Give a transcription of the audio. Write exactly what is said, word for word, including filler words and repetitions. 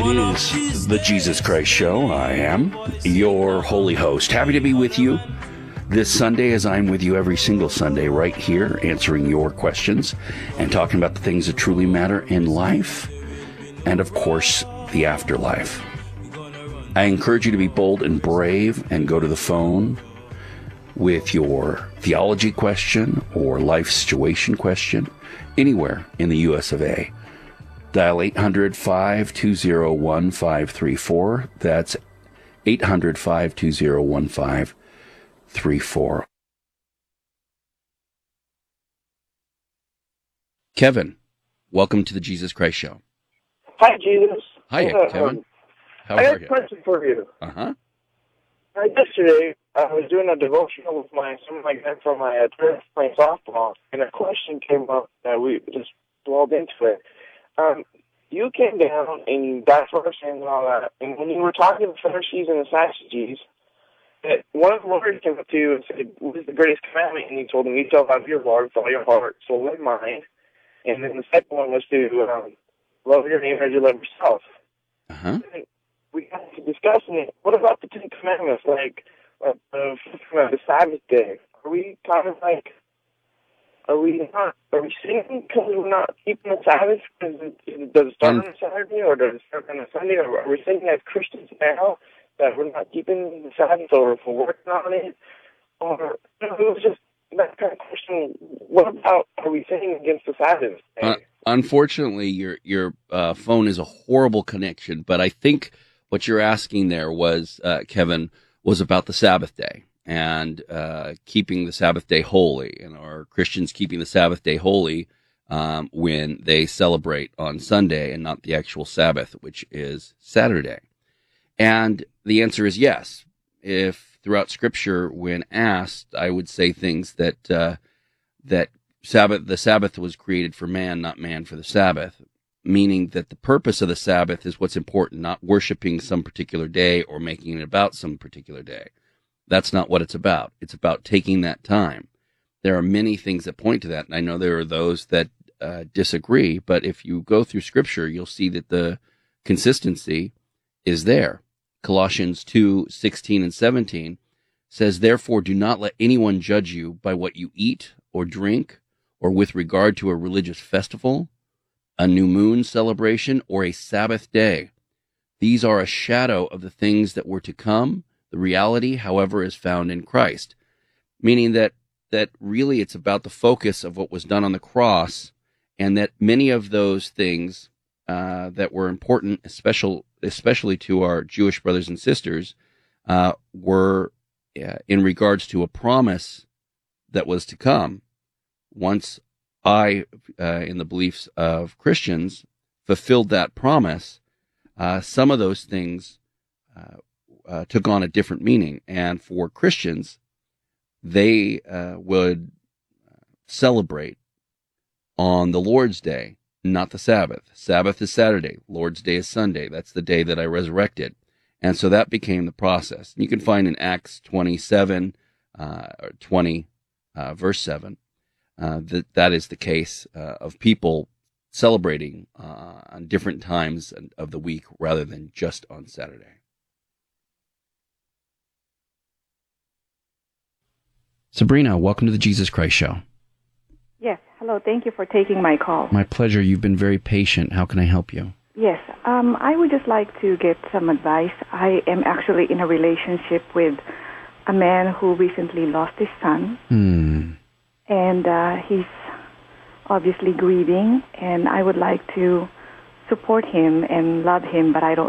is the Jesus Christ Show. I am your holy host. Happy to be with you this Sunday, as I'm with you every single Sunday right here, answering your questions and talking about the things that truly matter in life and, of course, the afterlife. I encourage you to be bold and brave and go to the phone with your theology question or life situation question anywhere in the U S of A. Dial eight hundred, five two zero, one five three four. That's eight hundred, five two zero, one five three four. Kevin, welcome to the Jesus Christ Show. Hi, Jesus. Hi, uh, Kevin. Um, How I are have a you? question for you. Uh-huh. Uh, yesterday, I was doing a devotional with my some of my guys from my uh, church playing softball, and a question came up that we just dwelled into it. Um, you came down and that's what I'm saying and all that. And when you were talking to the Pharisees and the Sadducees, that one of the Lord came up to you and said, "What is the greatest commandment?" And you told them, "You shall love your Lord with all your heart, soul, and mind." And then the second one was to um, love your neighbor as you love yourself. Uh-huh. And we got to discussing it. What about the Ten Commandments, like uh, uh, the Sabbath day? Are we kind of like, are we not, are we sinning because we're not keeping the Sabbath? Because it, it, does it start Um, on a Saturday or does it start on a Sunday? Or are we sinning as Christians now that we're not keeping the Sabbath or if we're working on it? Or, you know, it was just that kind of question. What about, are we sinning against the Sabbath day? Uh, unfortunately, your your uh, phone is a horrible connection, but I think what you're asking there was, uh, Kevin, was about the Sabbath day and uh, keeping the Sabbath day holy, and are Christians keeping the Sabbath day holy um, when they celebrate on Sunday and not the actual Sabbath, which is Saturday? And the answer is yes. If throughout Scripture, when asked, I would say things that uh, that Sabbath, the Sabbath was created for man, not man for the Sabbath, meaning that the purpose of the Sabbath is what's important, not worshiping some particular day or making it about some particular day. That's not what it's about. It's about taking that time. There are many things that point to that, and I know there are those that uh, disagree, but if you go through Scripture, you'll see that the consistency is there. Colossians two, sixteen and seventeen says, "Therefore do not let anyone judge you by what you eat or drink, or with regard to a religious festival, a new moon celebration, or a Sabbath day. These are a shadow of the things that were to come. The reality, however, is found in Christ." Meaning that, that really it's about the focus of what was done on the cross, and that many of those things uh, that were important, especially, especially to our Jewish brothers and sisters, uh, were uh, in regards to a promise that was to come. Once I, uh, in the beliefs of Christians, fulfilled that promise, uh, some of those things uh, uh, took on a different meaning. And for Christians, they uh, would celebrate on the Lord's Day, not the Sabbath. Sabbath is Saturday. Lord's Day is Sunday. That's the day that I resurrected. And so that became the process. And you can find in Acts twenty-seven, uh, or twenty, uh, verse seven, Uh, that that is the case uh, of people celebrating uh, on different times of the week rather than just on Saturday. Sabrina, welcome to the Jesus Christ Show. Yes, hello. Thank you for taking my call. My pleasure. You've been very patient. How can I help you? Yes, um, I would just like to get some advice. I am actually in a relationship with a man who recently lost his son. Hmm. And uh, he's obviously grieving, and I would like to support him and love him, but I don't